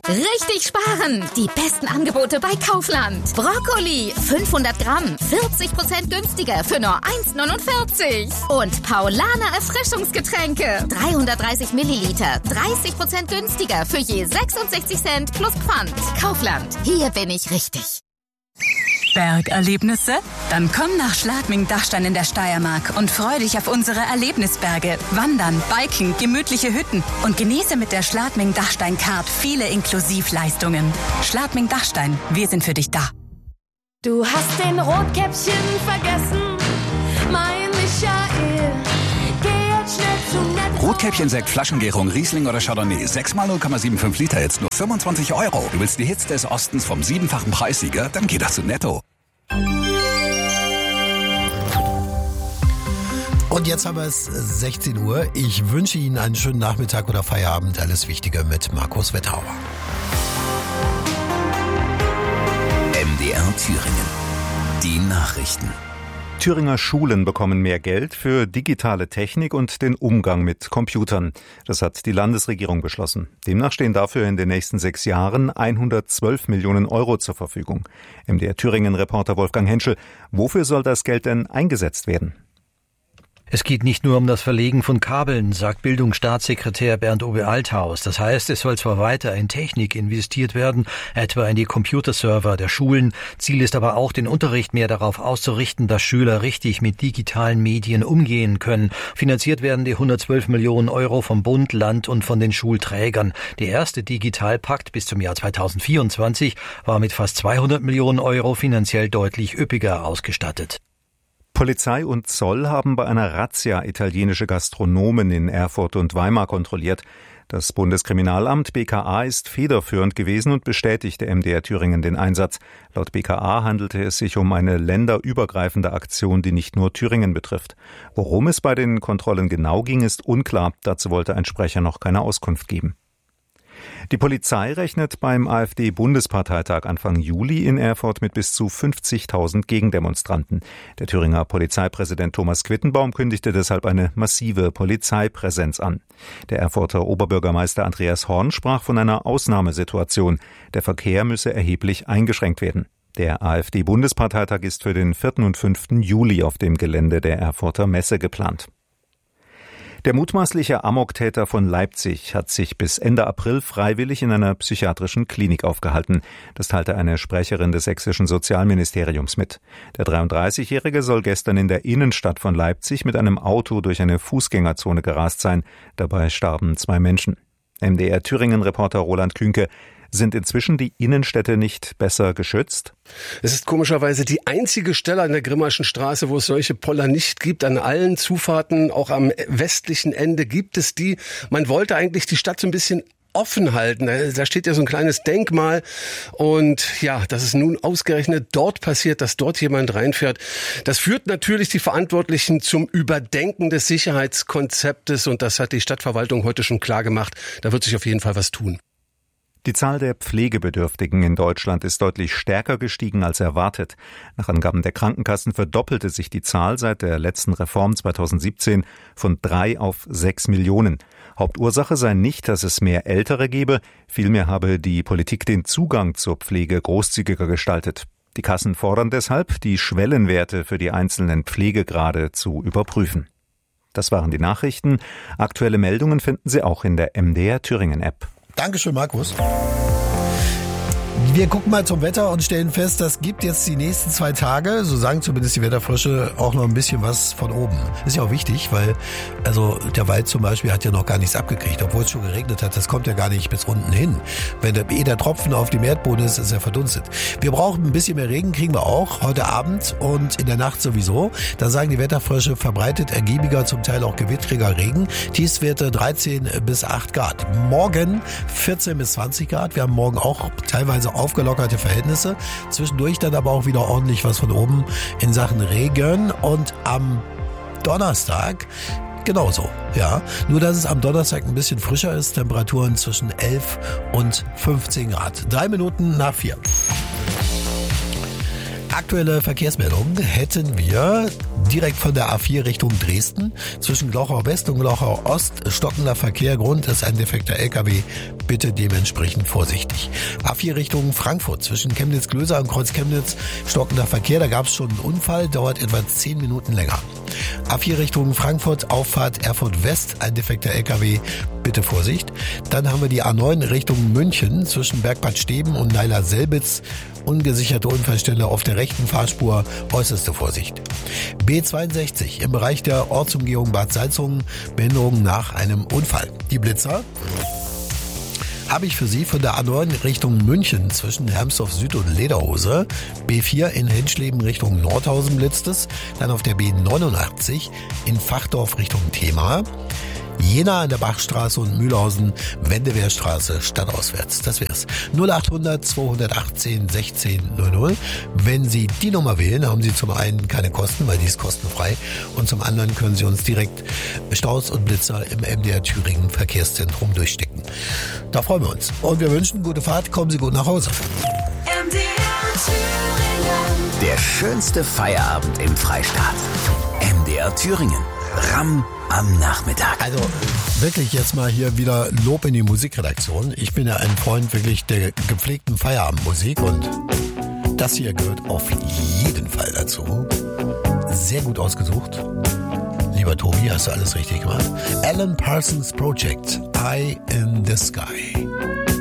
Richtig sparen! Die besten Angebote bei Kaufland. Brokkoli, 500 Gramm, 40% günstiger für nur 1,49. Und Paulaner Erfrischungsgetränke, 330 Milliliter, 30% günstiger für je 66 Cent plus Pfand. Kaufland, hier bin ich richtig. Bergerlebnisse? Dann komm nach Schladming-Dachstein in der Steiermark und freu dich auf unsere Erlebnisberge, Wandern, Biken, gemütliche Hütten und genieße mit der Schladming-Dachstein-Card viele Inklusivleistungen. Schladming-Dachstein, wir sind für dich da. Du hast den Rotkäppchen vergessen, mein Michael. Geh jetzt schnell zu Netto. Rotkäppchen-Sekt, Flaschengärung, Riesling oder Chardonnay. 6x 0,75 Liter, jetzt nur 25 €. Du willst die Hits des Ostens vom 7-fachen Preissieger? Dann geh doch zu Netto. Und jetzt haben wir es 16 Uhr. Ich wünsche Ihnen einen schönen Nachmittag oder Feierabend. Alles Wichtige mit Markus Wetthauer. MDR Thüringen. Die Nachrichten. Thüringer Schulen bekommen mehr Geld für digitale Technik und den Umgang mit Computern. Das hat die Landesregierung beschlossen. Demnach stehen dafür in den nächsten 6 Jahren 112 Millionen € zur Verfügung. MDR Thüringen-Reporter Wolfgang Henschel, wofür soll das Geld denn eingesetzt werden? Es geht nicht nur um das Verlegen von Kabeln, sagt Bildungsstaatssekretär Bernd-Owe Althaus. Das heißt, es soll zwar weiter in Technik investiert werden, etwa in die Computerserver der Schulen. Ziel ist aber auch, den Unterricht mehr darauf auszurichten, dass Schüler richtig mit digitalen Medien umgehen können. Finanziert werden die 112 Millionen € vom Bund, Land und von den Schulträgern. Der erste Digitalpakt bis zum Jahr 2024 war mit fast 200 Millionen € finanziell deutlich üppiger ausgestattet. Polizei und Zoll haben bei einer Razzia italienische Gastronomen in Erfurt und Weimar kontrolliert. Das Bundeskriminalamt BKA ist federführend gewesen und bestätigte MDR Thüringen den Einsatz. Laut BKA handelte es sich um eine länderübergreifende Aktion, die nicht nur Thüringen betrifft. Worum es bei den Kontrollen genau ging, ist unklar. Dazu wollte ein Sprecher noch keine Auskunft geben. Die Polizei rechnet beim AfD-Bundesparteitag Anfang Juli in Erfurt mit bis zu 50.000 Gegendemonstranten. Der Thüringer Polizeipräsident Thomas Quittenbaum kündigte deshalb eine massive Polizeipräsenz an. Der Erfurter Oberbürgermeister Andreas Horn sprach von einer Ausnahmesituation. Der Verkehr müsse erheblich eingeschränkt werden. Der AfD-Bundesparteitag ist für den 4. und 5. Juli auf dem Gelände der Erfurter Messe geplant. Der mutmaßliche Amoktäter von Leipzig hat sich bis Ende April freiwillig in einer psychiatrischen Klinik aufgehalten. Das teilte eine Sprecherin des sächsischen Sozialministeriums mit. Der 33-Jährige soll gestern in der Innenstadt von Leipzig mit einem Auto durch eine Fußgängerzone gerast sein. Dabei starben 2 Menschen. MDR Thüringen-Reporter Roland Künke: Sind inzwischen die Innenstädte nicht besser geschützt? Es ist komischerweise die einzige Stelle an der Grimmerschen Straße, wo es solche Poller nicht gibt. An allen Zufahrten, auch am westlichen Ende, gibt es die. Man wollte eigentlich die Stadt so ein bisschen offen halten. Da steht ja so ein kleines Denkmal. Und ja, dass es nun ausgerechnet dort passiert, dass dort jemand reinfährt, das führt natürlich die Verantwortlichen zum Überdenken des Sicherheitskonzeptes. Und das hat die Stadtverwaltung heute schon klar gemacht. Da wird sich auf jeden Fall was tun. Die Zahl der Pflegebedürftigen in Deutschland ist deutlich stärker gestiegen als erwartet. Nach Angaben der Krankenkassen verdoppelte sich die Zahl seit der letzten Reform 2017 von 3 auf 6 Millionen. Hauptursache sei nicht, dass es mehr Ältere gebe, vielmehr habe die Politik den Zugang zur Pflege großzügiger gestaltet. Die Kassen fordern deshalb, die Schwellenwerte für die einzelnen Pflegegrade zu überprüfen. Das waren die Nachrichten. Aktuelle Meldungen finden Sie auch in der MDR Thüringen App. Dankeschön, Markus. Wir gucken mal zum Wetter und stellen fest, das gibt jetzt die nächsten 2 Tage, so sagen zumindest die Wetterfrösche, auch noch ein bisschen was von oben. Ist ja auch wichtig, weil also der Wald zum Beispiel hat ja noch gar nichts abgekriegt, obwohl es schon geregnet hat. Das kommt ja gar nicht bis unten hin. Wenn der Tropfen auf dem Erdboden ist, ist er verdunstet. Wir brauchen ein bisschen mehr Regen, kriegen wir auch heute Abend und in der Nacht sowieso. Da sagen die Wetterfrösche, verbreitet ergiebiger, zum Teil auch gewittriger Regen. Tiefstwerte 13 bis 8 Grad. Morgen 14 bis 20 Grad. Wir haben morgen auch teilweise aufgelockerte Verhältnisse. Zwischendurch dann aber auch wieder ordentlich was von oben in Sachen Regen. Und am Donnerstag genauso, ja. Nur, dass es am Donnerstag ein bisschen frischer ist. Temperaturen zwischen 11 und 15 Grad. 3 Minuten nach 4. Aktuelle Verkehrsmeldung hätten wir direkt von der A4 Richtung Dresden. Zwischen Glauchau West und Glauchau Ost stockender Verkehr. Grund ist ein defekter LKW. Bitte dementsprechend vorsichtig. A4 Richtung Frankfurt. Zwischen Chemnitz-Klöser und Kreuz Chemnitz stockender Verkehr. Da gab es schon einen Unfall. Dauert etwa 10 Minuten länger. A4 Richtung Frankfurt. Auffahrt Erfurt West. Ein defekter LKW. Bitte Vorsicht. Dann haben wir die A9 Richtung München. Zwischen Bergbad Steben und Neiler-Selbitz. Ungesicherte Unfallstelle auf der rechten Fahrspur, äußerste Vorsicht. B62 im Bereich der Ortsumgehung Bad Salzungen, Behinderung nach einem Unfall. Die Blitzer habe ich für Sie von der A9 Richtung München zwischen Hermsdorf Süd und Lederhose. B4 in Henschleben Richtung Nordhausen blitzt es. Dann auf der B89 in Fachdorf Richtung Thema. Jena an der Bachstraße und Mühlhausen, Wendewehrstraße, stadtauswärts. Das wär's. 0800 218 16 00. Wenn Sie die Nummer wählen, haben Sie zum einen keine Kosten, weil die ist kostenfrei. Und zum anderen können Sie uns direkt Staus und Blitzer im MDR Thüringen Verkehrszentrum durchstecken. Da freuen wir uns. Und wir wünschen gute Fahrt. Kommen Sie gut nach Hause. MDR Thüringen. Der schönste Feierabend im Freistaat. MDR Thüringen. Ramm am Nachmittag. Also wirklich jetzt mal hier wieder Lob in die Musikredaktion. Ich bin ja ein Freund wirklich der gepflegten Feierabendmusik und das hier gehört auf jeden Fall dazu. Sehr gut ausgesucht. Lieber Tobi, hast du alles richtig gemacht? Alan Parsons Project, Eye in the Sky.